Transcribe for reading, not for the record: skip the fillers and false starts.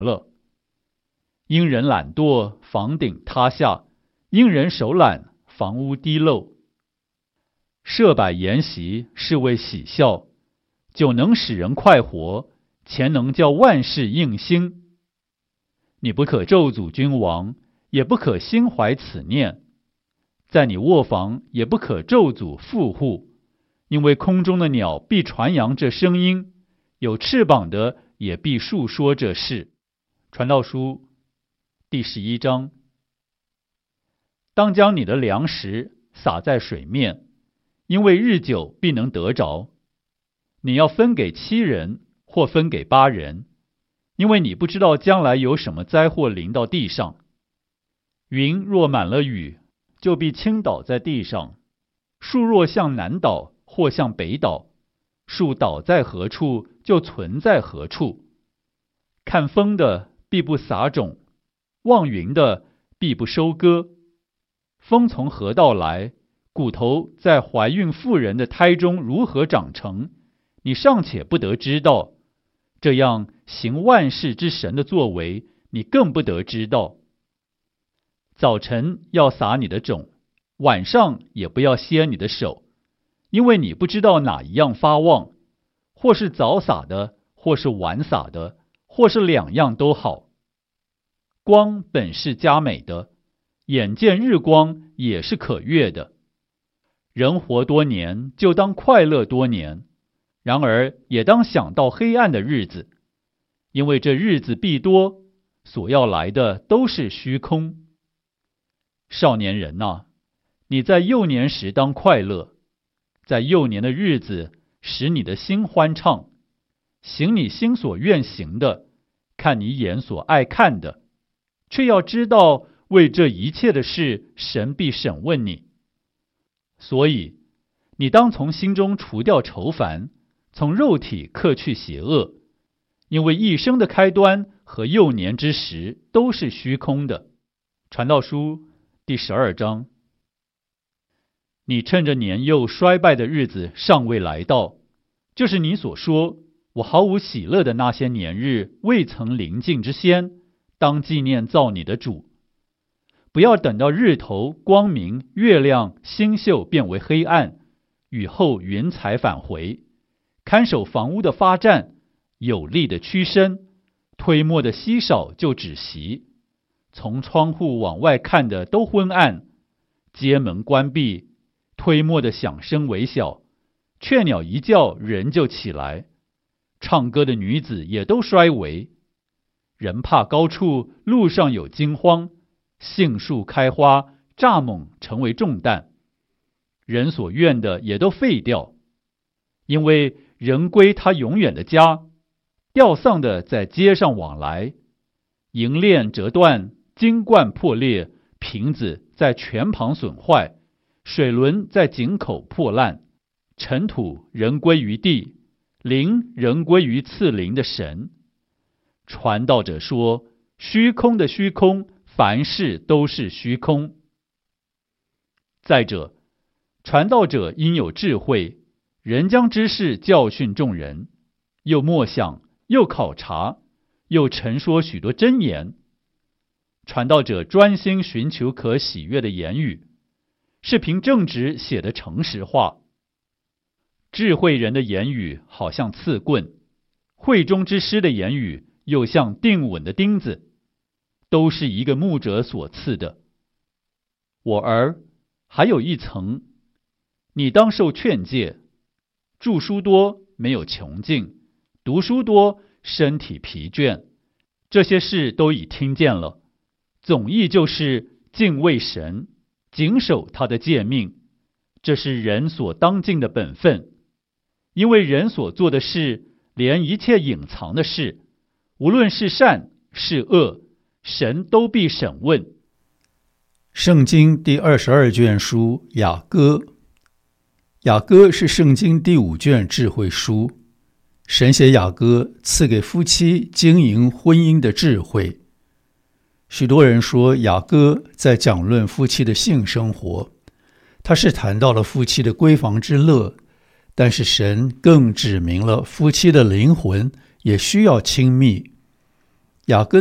了。因人懒惰，房顶塌下；因人手懒，房屋滴漏。设摆筵席，是为喜笑，酒能使人快活，钱能叫万事应心。你不可咒诅君王，也不可心怀此念。在你卧房也不可咒诅富户，因为空中的鸟必传扬这声音，有翅膀的也必述说这事。传道书第11章。当将你的粮食撒在水面，因为日久必能得着。你要分给7人，或分给8人，因为你不知道将来有什么灾祸临到地上。云若满了雨，就必倾倒在地上；树若向南倒，或向北倒，树倒在何处，就存在何处。看风的必不撒种，望云的必不收割。风从何道来？骨头在怀孕妇人的胎中如何长成？你尚且不得知道，这样行万事之神的作为，你更不得知道。早晨要撒你的种，晚上也不要歇你的手，因为你不知道哪一样发旺，或是早撒的，或是晚撒的，或是2样都好。光本是佳美的，眼见日光也是可悦的。人活多年，就当快乐多年，然而也当想到黑暗的日子，因为这日子必多，所要来的都是虚空。少年人哪，你在幼年时当快乐，在幼年的日子使你的心欢畅，行你心所愿行的，看你眼所爱看的，却要知道为这一切的事，神必审问你。所以你当从心中除掉愁烦，从肉体克去邪恶，因为一生的开端和幼年之时都是虚空的。传道书第12章。你趁着年幼衰败的日子尚未来到，就是你所说我毫无喜乐的那些年日未曾临近之先，当纪念造你的主。不要等到日头光明，月亮星宿变为黑暗，雨后云彩返回，看守房屋的发战，有力的屈身，推磨的稀少就止息。从窗户往外看的都昏暗，街门关闭，推磨的响声微小，雀鸟一叫人就起来，唱歌的女子也都衰微。人怕高处，路上有惊慌，杏树开花，蚱蜢成为重担，人所愿的也都废掉，因为人归他永远的家，吊丧的在街上往来，银链折断，金冠破裂，瓶子在泉旁损坏，水轮在井口破烂，尘土人归于地，灵人归于赐灵的神。传道者说，虚空的虚空，凡事都是虚空。再者，传道者应有智慧，人将知识教训众人，又默想，又考察，又陈说许多真言。传道者专心寻求可喜悦的言语，是凭正直写的诚实话。智慧人的言语好像刺棍，会中之师的言语又像定稳的钉子，都是一个牧者所赐的。我儿，还有一层，你当受劝诫。著书多，没有穷尽；读书多，身体疲倦。这些事都已听见了。总意就是敬畏神，谨守他的诫命，这是人所当尽的本分。因为人所做的事，连一切隐藏的事，无论是善是恶，神都必审问。 圣经第22卷书雅歌。雅歌是圣经第5卷智慧书。神写雅歌，赐给夫妻经营婚姻的智慧。许多人说雅歌在讲论夫妻的性生活，他是谈到了夫妻的闺房之乐，但是神更指明了夫妻的灵魂也需要亲密。 雅各